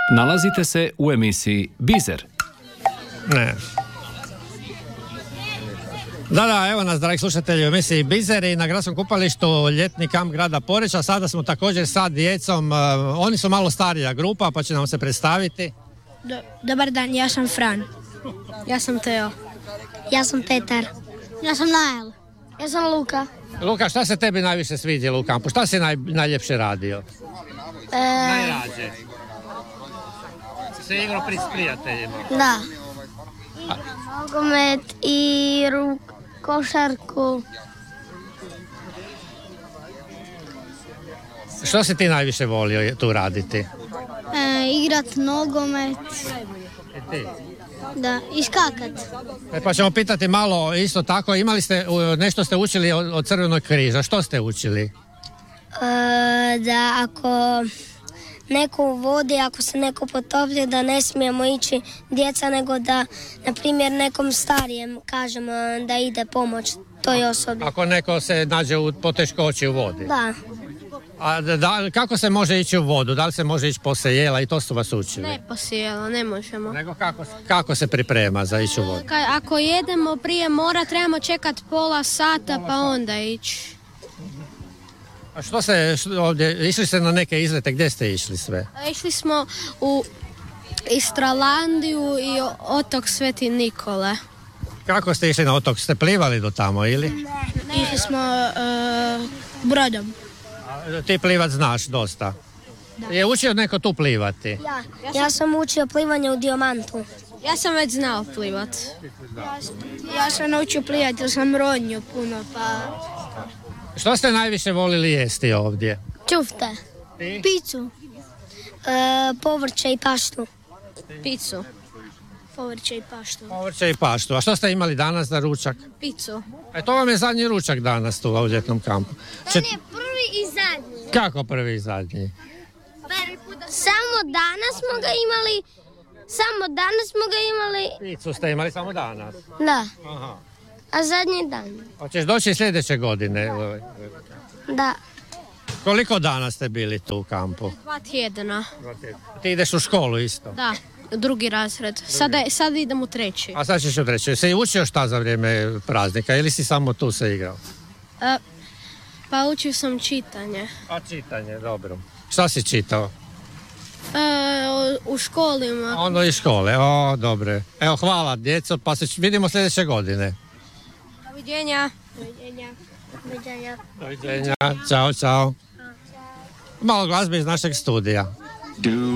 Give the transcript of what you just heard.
Nalazite se u emisiji Bizer. Ne. Da, evo nas, dragi slušatelji, u emisiji Bizer i na gradskom kupalištu ljetni kamp grada Poreča. Sada smo također sa djecom, oni su malo starija grupa, pa će nam se predstaviti. Dobar dan, ja sam Fran. Ja sam Teo. Ja sam Petar. Ja sam Nael. Ja sam Luka. Luka, šta se tebi najviše svidjelo u kampu? Šta si najljepše radio? Najrađe. Si se igrao s prijateljima? Da. Nogomet i košarku. Što si ti najviše volio tu raditi? Igrat nogomet. Da, i skakat. Pa ćemo pitati malo isto tako, imali ste, nešto ste učili od Crvenog križa, što ste učili? Da ako neko u vodi, ako se neko potopi, da ne smijemo ići djeca, nego da, na primjer, nekom starijem kažemo da ide pomoć toj osobi. Ako neko se nađe u poteškoći u vodi? Da. A kako se može ići u vodu? Da li se može ići poslije jela i to su vas učili? Ne poslije jela, ne možemo. Nego kako se priprema za ići u vodu? Ako jedemo prije mora, trebamo čekati pola sata pa onda ići. A što ovdje, išli ste na neke izlete, gdje ste išli sve? Išli smo u Istralandiju i otok Sveti Nikole. Kako ste išli na otok? Ste plivali do tamo ili? Ne. Išli smo brodom. Ti plivat znaš dosta. Da. Je učio neko tu plivati? Ja sam učio plivanje u Diomantu. Ja sam već znao plivat. Ja sam naučio plivati jer sam ronio puno, pa... Što ste najviše volili jesti ovdje? Čufte. Picu. Povrće i paštu. Picu. Povrće i paštu. Povrće i paštu. A što ste imali danas za ručak? Picu. To vam je zadnji ručak danas tu u ljetnom kampu. To je prvi i zadnji. Kako prvi i zadnji? Samo danas smo ga imali. Picu ste imali samo danas? Da. Aha. A zadnji dan? Hoćeš doći sljedeće godine? Da. Koliko dana ste bili tu u kampu? 2 tjedna. Ti ideš u školu isto? Da, 2. razred. Sad idem u 3. A sad ćeš u 3. Si učio šta za vrijeme praznika ili si samo tu se igrao? Pa učio sam čitanje. A čitanje, dobro. Šta si čitao? U školima. Ono iz škole, dobre. Evo, hvala djeco, pa se vidimo sljedeće godine. Doviđenja. Doviđenja. Ćao. Malo glazbe iz našeg studija.